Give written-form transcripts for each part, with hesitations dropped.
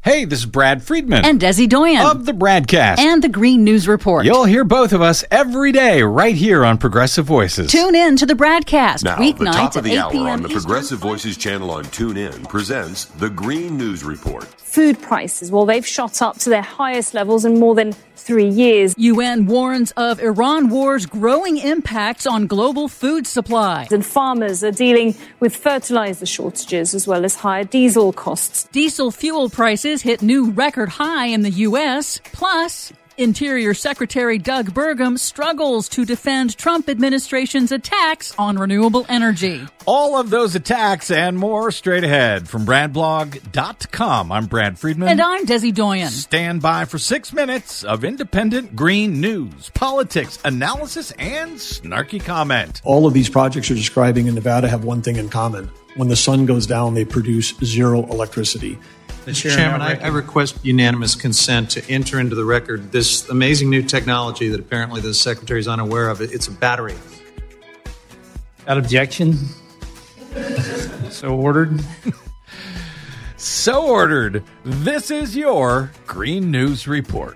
Hey, this is Brad Friedman. And Desi Doyen. Of the Bradcast. And the Green News Report. You'll hear both of us every day right here on Progressive Voices. Tune in to the Bradcast. Now, weeknights the top of the hour on the Eastern Progressive Voices channel on TuneIn presents the Green News Report. Food prices, well, they've shot up to their highest levels in more than 3 years. UN warns of Iran war's growing impacts on global food supply. And farmers are dealing with fertilizer shortages as well as higher diesel costs. Diesel fuel prices hit new record high in the U.S. Plus, Interior Secretary Doug Burgum struggles to defend Trump administration's attacks on renewable energy. All of those attacks and more straight ahead from BradBlog.com. I'm Brad Friedman. And I'm Desi Doyen. Stand by for 6 minutes of independent green news, politics, analysis, and snarky comment. All of these projects you're describing in Nevada have one thing in common. When the sun goes down, they produce zero electricity. Mr. Chairman, I request unanimous consent to enter into the record this amazing new technology that apparently the Secretary is unaware of. It's a battery. Without objection. So ordered. So ordered. This is your Green News Report.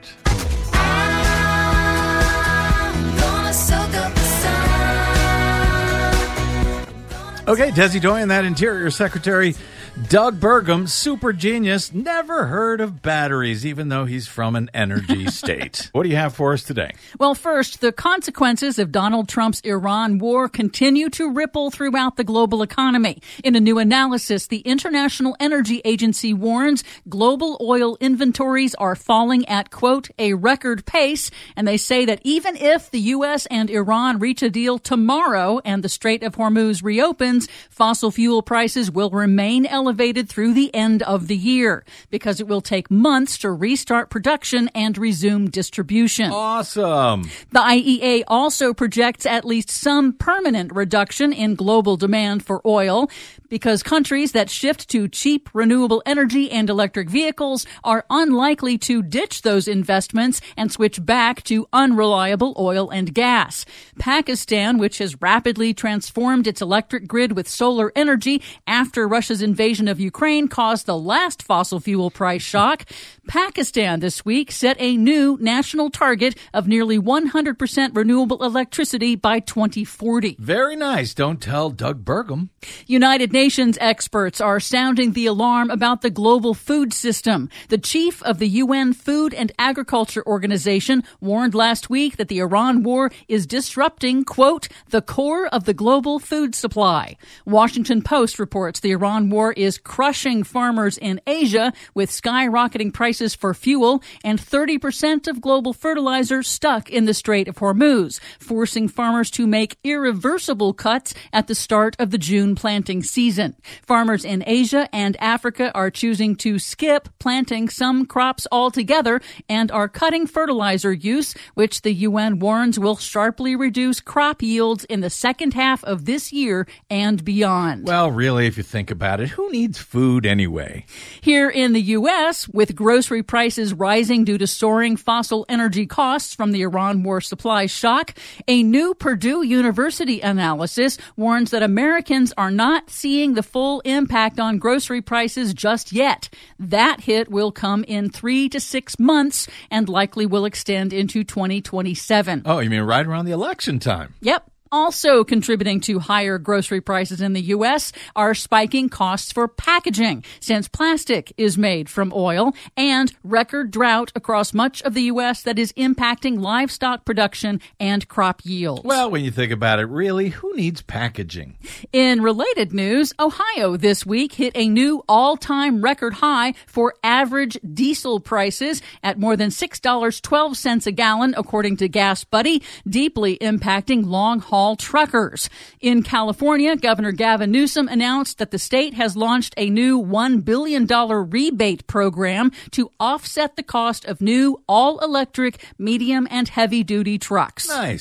Okay, Desi Doyen, that Interior Secretary Doug Burgum, super genius, never heard of batteries, even though he's from an energy state. What do you have for us today? Well, first, the consequences of Donald Trump's Iran war continue to ripple throughout the global economy. In a new analysis, the International Energy Agency warns global oil inventories are falling at, quote, a record pace. And they say that even if the U.S. and Iran reach a deal tomorrow and the Strait of Hormuz reopens, fossil fuel prices will remain elevated through the end of the year because it will take months to restart production and resume distribution. Awesome. The IEA also projects at least some permanent reduction in global demand for oil because countries that shift to cheap renewable energy and electric vehicles are unlikely to ditch those investments and switch back to unreliable oil and gas. Pakistan, which has rapidly transformed its electric grid with solar energy after Russia's invasion of Ukraine caused the last fossil fuel price shock. Pakistan this week set a new national target of nearly 100% renewable electricity by 2040. Very nice. Don't tell Doug Burgum. United Nations experts are sounding the alarm about the global food system. The chief of the UN Food and Agriculture Organization warned last week that the Iran war is disrupting, quote, the core of the global food supply. Washington Post reports the Iran war is crushing farmers in Asia with skyrocketing prices for fuel and 30% of global fertilizer stuck in the Strait of Hormuz, forcing farmers to make irreversible cuts at the start of the June planting season. Farmers in Asia and Africa are choosing to skip planting some crops altogether and are cutting fertilizer use, which the UN warns will sharply reduce crop yields in the second half of this year and beyond. Well, really, if you think about it, who needs food anyway? Here in the U.S., with grocery prices rising due to soaring fossil energy costs from the Iran war supply shock, a new Purdue University analysis warns that Americans are not seeing the full impact on grocery prices just yet. That hit will come in 3 to 6 months and likely will extend into 2027. Oh, you mean right around the election time? Yep. Also contributing to higher grocery prices in the U.S. are spiking costs for packaging, since plastic is made from oil, and record drought across much of the U.S. that is impacting livestock production and crop yields. Well, when you think about it, really, who needs packaging? In related news, Ohio this week hit a new all-time record high for average diesel prices at more than $6.12 a gallon, according to Gas Buddy, deeply impacting long-haul truckers. In California, Governor Gavin Newsom announced that the state has launched a new $1 billion rebate program to offset the cost of new all-electric medium and heavy-duty trucks. Nice.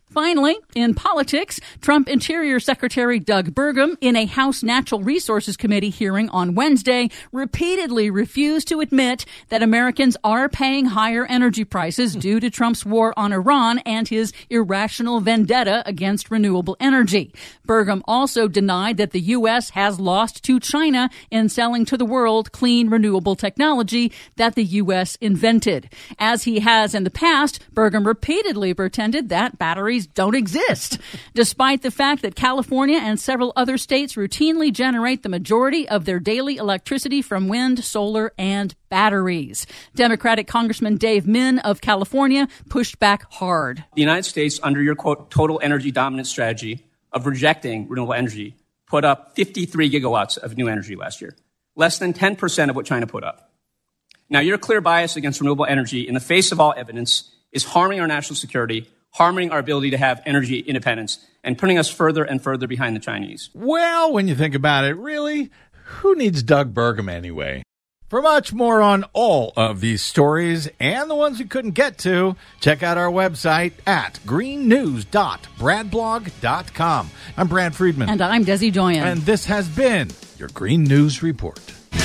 Finally, in politics, Trump Interior Secretary Doug Burgum, in a House Natural Resources Committee hearing on Wednesday, repeatedly refused to admit that Americans are paying higher energy prices due to Trump's war on Iran and his irrational vendetta against renewable energy. Burgum also denied that the U.S. has lost to China in selling to the world clean renewable technology that the U.S. invented. As he has in the past, Burgum repeatedly pretended that batteries don't exist, despite the fact that California and several other states routinely generate the majority of their daily electricity from wind, solar, and batteries. Democratic Congressman Dave Min of California pushed back hard. The United States, under your, quote, total energy dominance strategy of rejecting renewable energy, put up 53 gigawatts of new energy last year, less than 10% of what China put up. Now, your clear bias against renewable energy in the face of all evidence is harming our national security, harming our ability to have energy independence, and putting us further and further behind the Chinese. Well, when you think about it, really, who needs Doug Burgum anyway? For much more on all of these stories and the ones we couldn't get to, check out our website at greennews.bradblog.com. I'm Brad Friedman. And I'm Desi Doyen. And this has been your Green News Report.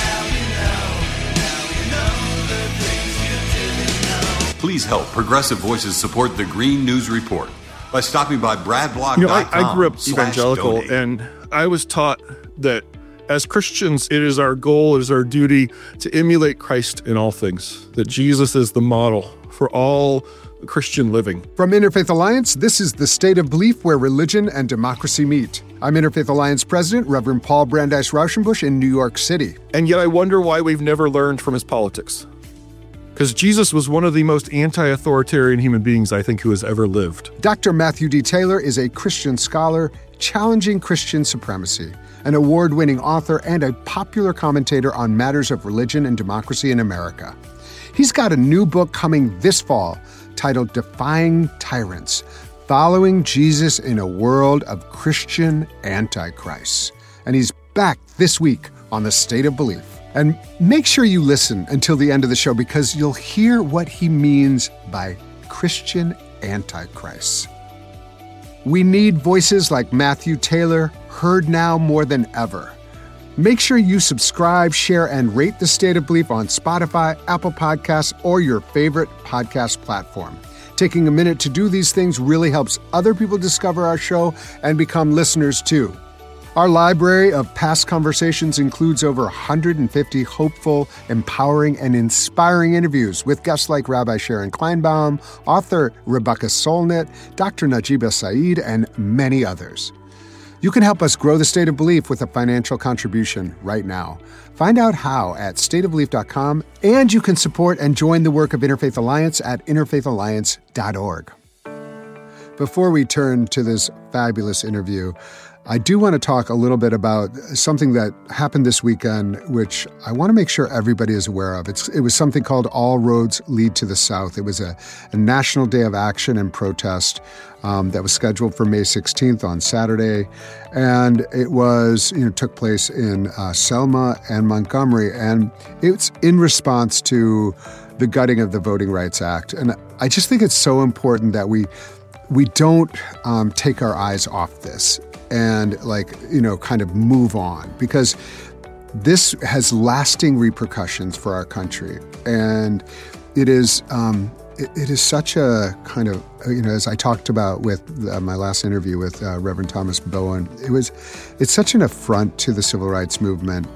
Please help Progressive Voices support the Green News Report by stopping by bradblog.com. I grew up evangelical, and I was taught that as Christians, it is our goal, it is our duty to emulate Christ in all things, that Jesus is the model for all Christian living. From Interfaith Alliance, this is the State of Belief, where religion and democracy meet. I'm Interfaith Alliance President, Reverend Paul Brandeis Rauschenbusch in New York City. And yet I wonder why we've never learned from his politics. Because Jesus was one of the most anti-authoritarian human beings I think who has ever lived. Dr. Matthew D. Taylor is a Christian scholar challenging Christian supremacy, an award-winning author and a popular commentator on matters of religion and democracy in America. He's got a new book coming this fall titled Defying Tyrants, Following Jesus in a World of Christian Antichrists. And he's back this week on The State of Belief. And make sure you listen until the end of the show, because you'll hear what he means by Christian Antichrists. We need voices like Matthew Taylor heard now more than ever. Make sure you subscribe, share, and rate The State of Belief on Spotify, Apple Podcasts, or your favorite podcast platform. Taking a minute to do these things really helps other people discover our show and become listeners too. Our library of past conversations includes over 150 hopeful, empowering, and inspiring interviews with guests like Rabbi Sharon Kleinbaum, author Rebecca Solnit, Dr. Najiba Saeed, and many others. You can help us grow The State of Belief with a financial contribution right now. Find out how at stateofbelief.com, and you can support and join the work of Interfaith Alliance at interfaithalliance.org. Before we turn to this fabulous interview, I do want to talk a little bit about something that happened this weekend, which I want to make sure everybody is aware of. It was something called All Roads Lead to the South. It was a national day of action and protest that was scheduled for May 16th on Saturday. And it was, took place in Selma and Montgomery. And it's in response to the gutting of the Voting Rights Act. And I just think it's so important that we don't take our eyes off this and kind of move on, because this has lasting repercussions for our country. And it is such a kind of, as I talked about with my last interview with Reverend Thomas Bowen, it's such an affront to the civil rights movement.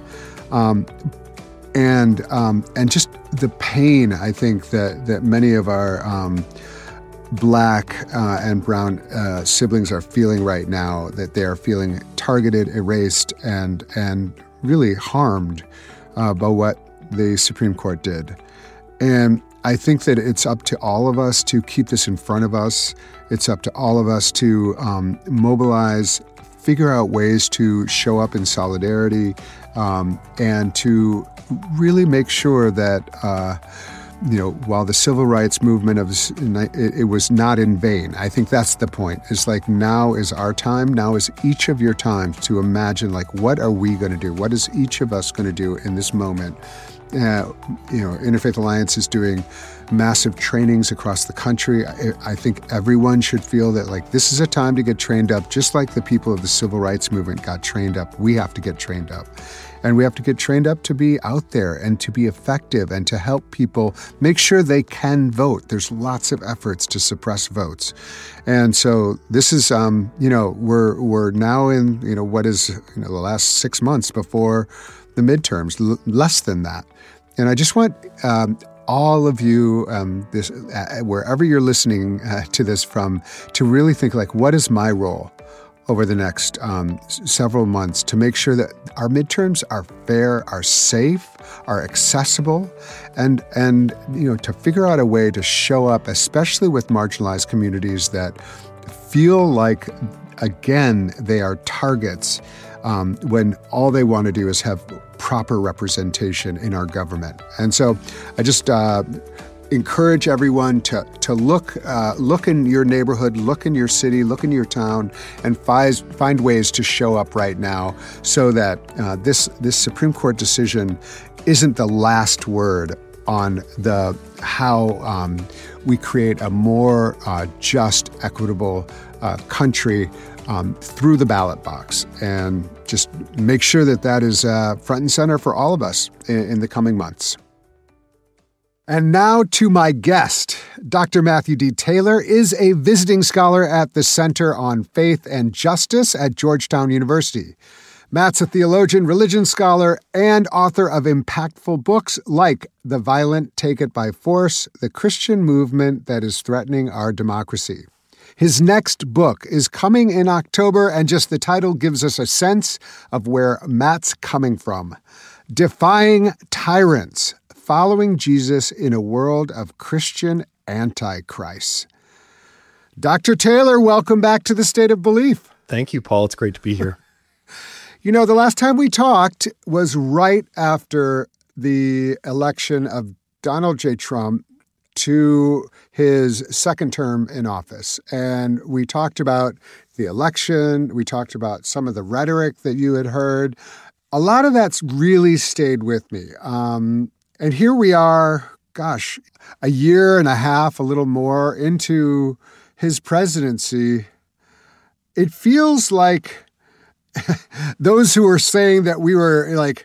And just the pain, I think, that many of our Black and brown siblings are feeling right now, that they are feeling targeted, erased, and really harmed by what the Supreme Court did. And I think that it's up to all of us to keep this in front of us. It's up to all of us to mobilize, figure out ways to show up in solidarity, and to really make sure that while the civil rights movement it was not in vain. I think that's the point. It's like, now is our time. Now is each of your times to imagine, what are we going to do? What is each of us going to do in this moment Interfaith Alliance is doing massive trainings across the country. I think everyone should feel that this is a time to get trained up, just like the people of the civil rights movement got trained up. We have to get trained up. And we have to get trained up to be out there and to be effective and to help people make sure they can vote. There's lots of efforts to suppress votes. And so this is, we're now in, what is, the last 6 months before the midterms, less than that. And I just want all of you, wherever you're listening to this from, to really think what is my role over the next several months to make sure that our midterms are fair, are safe, are accessible, and to figure out a way to show up, especially with marginalized communities that feel like, again, they are targets when all they want to do is have proper representation in our government. And so I just encourage everyone to look in your neighborhood, look in your city, look in your town, and find ways to show up right now so that this Supreme Court decision isn't the last word on how we create a more just, equitable country through the ballot box, and just make sure that is front and center for all of us in the coming months. And now to my guest. Dr. Matthew D. Taylor is a visiting scholar at the Center on Faith and Justice at Georgetown University. Matt's a theologian, religion scholar, and author of impactful books like The Violent Take It by Force, The Christian Movement That is Threatening Our Democracy. His next book is coming in October, and just the title gives us a sense of where Matt's coming from. Defying Tyrants, Following Jesus in a World of Christian Antichrists. Dr. Taylor, welcome back to the State of Belief. Thank you, Paul. It's great to be here. The last time we talked was right after the election of Donald J. Trump to his second term in office. And we talked about the election. We talked about some of the rhetoric that you had heard. A lot of that's really stayed with me. And here we are, a year and a half, a little more into his presidency. It feels like those who were saying that we were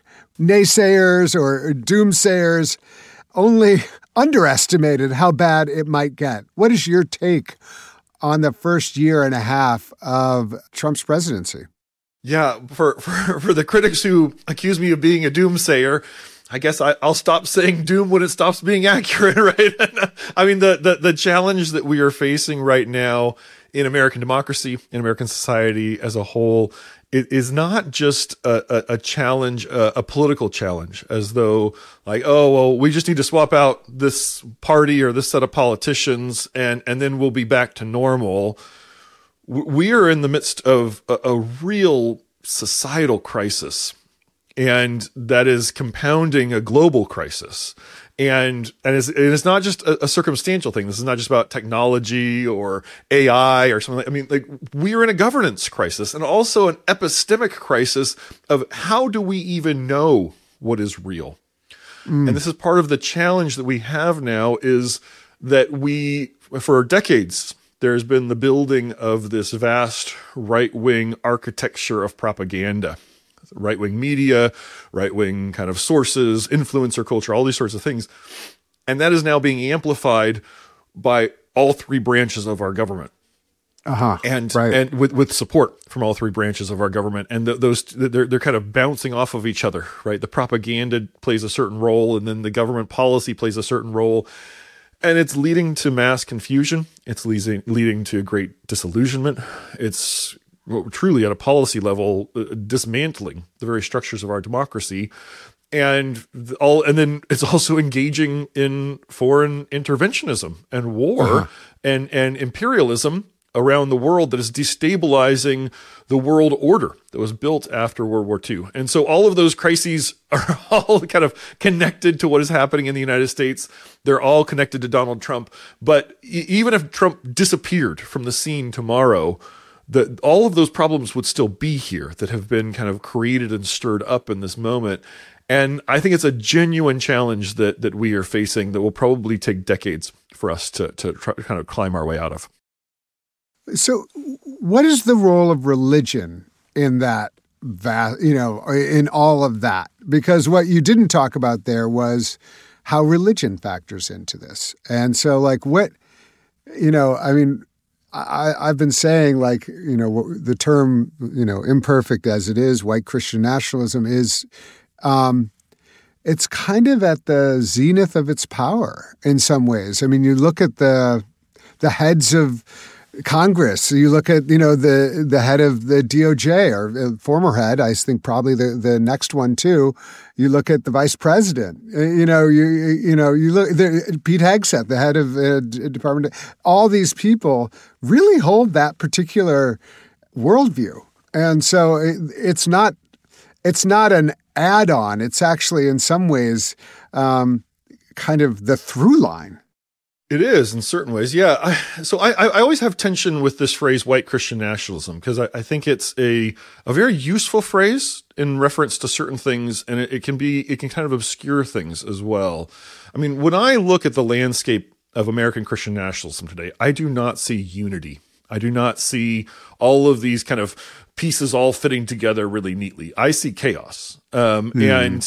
naysayers or doomsayers only underestimated how bad it might get. What is your take on the first year and a half of Trump's presidency? Yeah, for the critics who accuse me of being a doomsayer, I guess I'll stop saying doom when it stops being accurate, right? I mean, the challenge that we are facing right now in American democracy, in American society as a whole, it is not just a challenge, a political challenge, as though we just need to swap out this party or this set of politicians and then we'll be back to normal. We are in the midst of a real societal crisis, and that is compounding a global crisis. And it's not just a circumstantial thing. This is not just about technology or AI or something. I mean, we are in a governance crisis and also an epistemic crisis of how do we even know what is real? And this is part of the challenge that we have now, is that for decades, there's been the building of this vast right-wing architecture of propaganda. Right-wing media, right-wing kind of sources, influencer culture, all these sorts of things. And that is now being amplified by all three branches of our government. And with support from all three branches of our government. And they're kind of bouncing off of each other, right? The propaganda plays a certain role, and then the government policy plays a certain role. And it's leading to mass confusion. It's leading to great disillusionment. It's truly at a policy level dismantling the very structures of our democracy, and then it's also engaging in foreign interventionism and war and imperialism around the world that is destabilizing the world order that was built after World War II. And so all of those crises are all kind of connected to what is happening in the United States. They're all connected to Donald Trump. But even if Trump disappeared from the scene tomorrow, all of those problems would still be here that have been kind of created and stirred up in this moment. And I think it's a genuine challenge that we are facing that will probably take decades for us to try to kind of climb our way out of. So what is the role of religion in that, in all of that? Because what you didn't talk about there was how religion factors into this. And so I've been saying the term, imperfect as it is, white Christian nationalism is, it's kind of at the zenith of its power in some ways. I mean, you look at the heads of Congress, you look at, the head of the DOJ or former head, I think probably the next one too. You look at the vice president, you look, Pete Hegseth, the head of Department, all these people really hold that particular worldview. And so it's not an add-on. It's actually in some ways kind of the through line. It is in certain ways, yeah. So I always have tension with this phrase, white Christian nationalism, because I think it's a very useful phrase in reference to certain things, and it can kind of obscure things as well. I mean, when I look at the landscape of American Christian nationalism today, I do not see unity. I do not see all of these kind of pieces all fitting together really neatly. I see chaos. And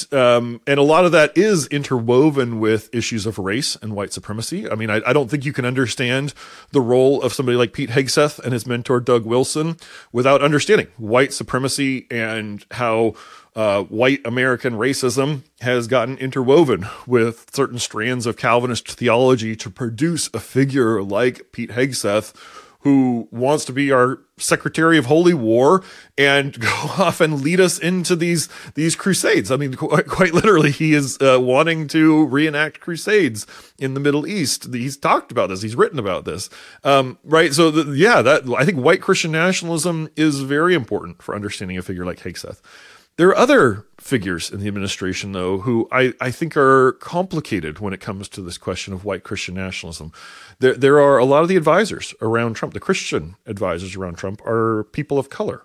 a lot of that is interwoven with issues of race and white supremacy. I mean, I don't think you can understand the role of somebody like Pete Hegseth and his mentor, Doug Wilson, without understanding white supremacy and how white American racism has gotten interwoven with certain strands of Calvinist theology to produce a figure like Pete Hegseth, who wants to be our Secretary of Holy War and go off and lead us into these crusades. I mean, quite literally, he is wanting to reenact crusades in the Middle East. He's talked about this. He's written about this. Right. So I think white Christian nationalism is very important for understanding a figure like Hegseth. There are other figures in the administration, though, who I think are complicated when it comes to this question of white Christian nationalism. There are a lot of the advisors around Trump, the Christian advisors around Trump, are people of color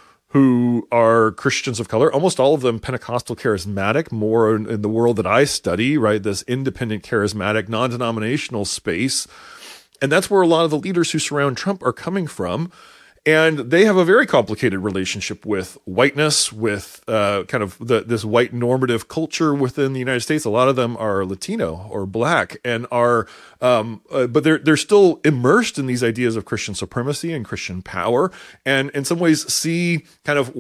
who are Christians of color, almost all of them Pentecostal charismatic, more in the world that I study, right? This independent, charismatic, non-denominational space. And that's where a lot of the leaders who surround Trump are coming from. And they have a very complicated relationship with whiteness, with kind of this white normative culture within the United States. A lot of them are Latino or Black and are, but they're still immersed in these ideas of Christian supremacy and Christian power, and in some ways see kind of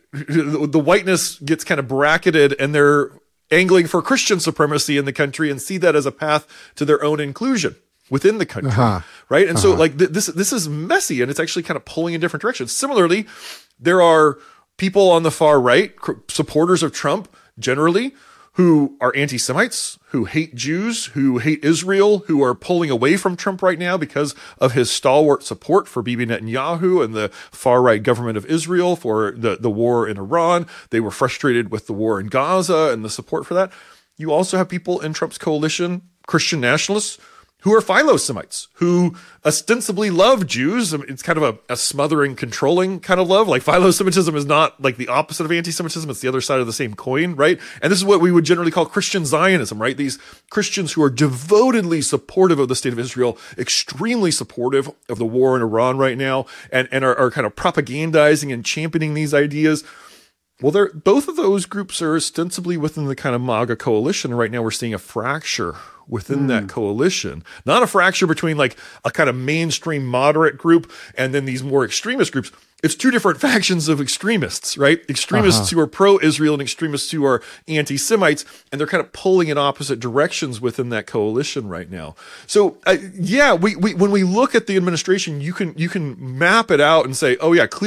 the whiteness gets kind of bracketed, and they're angling for Christian supremacy in the country and see that as a path to their own inclusion within the country, right? And so this is messy, and it's actually kind of pulling in different directions. Similarly, there are people on the far right, supporters of Trump generally, who are anti-Semites, who hate Jews, who hate Israel, who are pulling away from Trump right now because of his stalwart support for Bibi Netanyahu and the far-right government of Israel for the war in Iran. They were frustrated with the war in Gaza and the support for that. You also have people in Trump's coalition, Christian nationalists, who are philo-Semites, who ostensibly love Jews. I mean, it's kind of a smothering, controlling kind of love. Like philo-Semitism is not like the opposite of anti-Semitism. It's the other side of the same coin, right? And this is what we would generally call Christian Zionism, right? These Christians who are devotedly supportive of the state of Israel, extremely supportive of the war in Iran right now, and are kind of propagandizing and championing these ideas. Well, both of those groups are ostensibly within the kind of MAGA coalition. Right now, we're seeing a fracture within that coalition, not a fracture between like a kind of mainstream moderate group and then these more extremist groups. It's two different factions of extremists, right? Extremists who are pro-Israel and extremists who are anti-Semites, and they're kind of pulling in opposite directions within that coalition right now. So, we when we look at the administration, you can map it out and say, oh yeah, clearly